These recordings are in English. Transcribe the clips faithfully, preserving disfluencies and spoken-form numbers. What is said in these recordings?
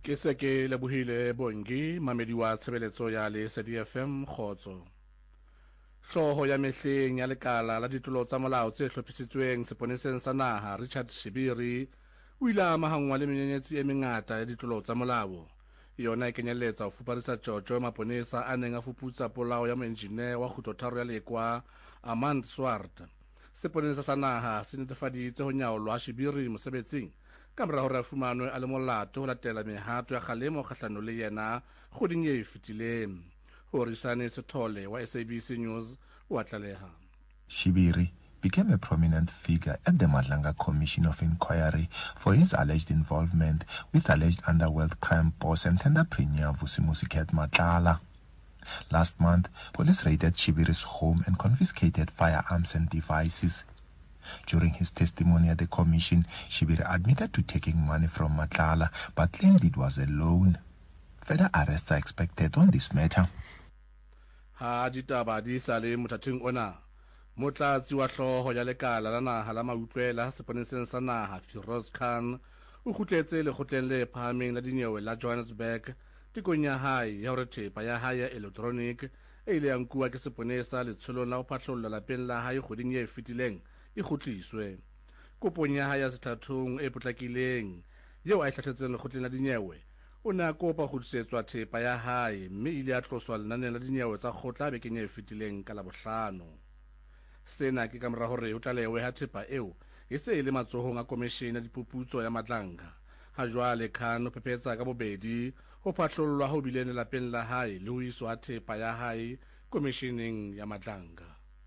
Ke se ke lebohile Bongi mamedi wa tshebeletso ya Lesedi F M Khotso. Hloho ya mehleng ya lekala la ditlolo tsa molao tse hlophisitsweng seponeseng sa naha Richard Shibiri o ile a mahangwa le menyenyetsi e mengata ya ditlolo tsa molao. Yona e kenyeletsa ho fuparisa Jojo maponesa a neng a fuputsa polao ya moenjine wa kgutlotharo ya lekwa Armand Swart. Seponesa sa naha se netefaditse ho nyaolwa Shibiri mosebetsing ka mora hore a fumanwe a le molato ho latela mehato ya kgalemo kgahlano le yena kgoding e fetileng. Horisane Sithole wa S A B C News wa tlaleha. Shibiri became a prominent figure at the Madlanga Commission of Inquiry for his alleged involvement with alleged underworld crime boss and entrepreneur Vusimusiket Matlala. Last month, police raided Shibiri's home and confiscated firearms and devices. During his testimony at the commission, Shibiri admitted to taking money from Matlala but claimed it was a loan. Further arrests are expected on this matter. Ha ditaba di sale mothating ona. Motlatsi wa hloho ya lekala la naha la mautlwela seponeseng sa naha Firoz Khan o kgutletse lekgotleng le phahameng la dinyewe la Johannesburg tikong ya hae ya hore thepa ya hae ya electronic e ile ya nkuwa ke seponesa letsholong la ho phatlholla lapeng la hae kgoding e fetileng e khutliswe. Kopong ya hae ya sethathong e potlakileng yeo a e hlahletseng lekgotleng la dinyewe o ne a kopa ho kgutlisetswa thepa ya hae mme ile a tloswa lenaneng la dinyewe tsa kgotla bekeng e fetileng ka Labohlano. Sena ke ka mora hore ho tlalewe ha thepa eo e se e le matsohong a komishene ya diphuputso ya Madlanga. Ha jwale Khan o phephetsa ka bobedi ho phatlollwa ho bileng lapeng la hae le ho iswa thepa ya hae komisheneng ya Madlanga.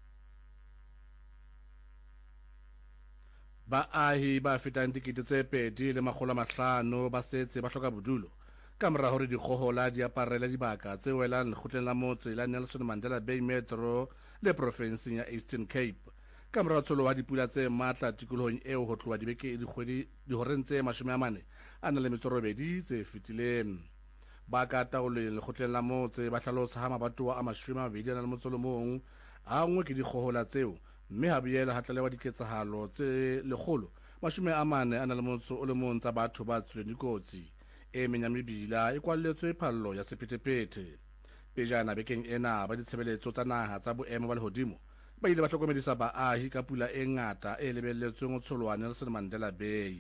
Baahi ba fetang dikete tse pedi le makgolo a mahlano ba setse ba hloka bodulo ka mora hore dikgohola di aparela dibaka tse welang lekgotleng la motse la Nelson Mandela Bay Metro le provinseng ya Eastern Cape ka mora tsholo wa dipula tse matla tikolohong eo ho tloha dibeke dikgwedi dihoreng tse mashome a mane a na le metso robedi tse fetileng. Ba ka taoleng lekgotleng la motse ba hlalosa ha mabatowa a mashome a mabedi a na le motso le mong a ngwe ke dikgohola tseo mme ha boela ha tlalewa diketsahalo tse lekgolo mashome a mane a na le motso o le mong tsa batho ba tswileng dikotsi e menya mebila e kwalletswe phallo ya sephethephethe. Pejana bekeng ena ba ditshebeletso tsa naha tsa boemo ba lehodimo ba ile ba hlokomedisa baahi ka pula e ngata e lebelletsweng ho tsholwa Nelson Mandela Bay.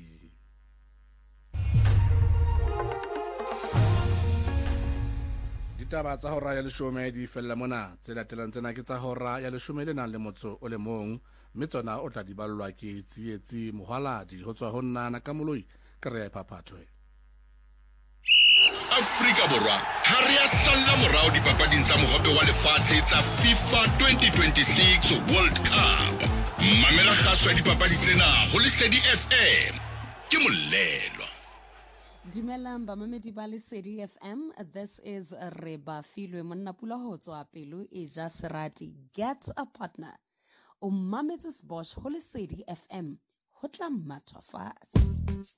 Ditaba tsa hora ya leshome di fella mona, tse latelang tsena ke tsa hora ya leshome le nang le motso o le mong, mme tsona o tla di ballwa ke tsietsi mohwaladi ho tswa ho nna ka moloi ka re ya phaphathwe. Afrika Borwa ha re a salla morao dipapading tsa mohope wa lefatshe tsa FIFA twenty twenty-six World Cup. Mamela kgaso ya dipapadi tsena ho Lesedi F M ke molelo. Dumelang ba mamedi ba Lesedi F M, this is Reba Filwe monna pula ho tswa pelo e ja serati. Get a partner. O mametse Bosch ho Lesedi F M ho tla matha fatshe.